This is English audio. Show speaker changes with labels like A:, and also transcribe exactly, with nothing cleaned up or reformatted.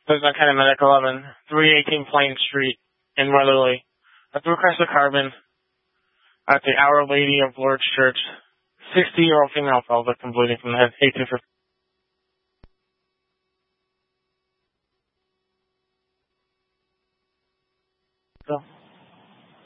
A: There's my kind of medic eleven, three eighteen Plain Street in Weatherly. I threw across the carbon at the Our Lady of Lourdes Church. sixty-year-old female fell victim bleeding from the head. eighteen fifty. So.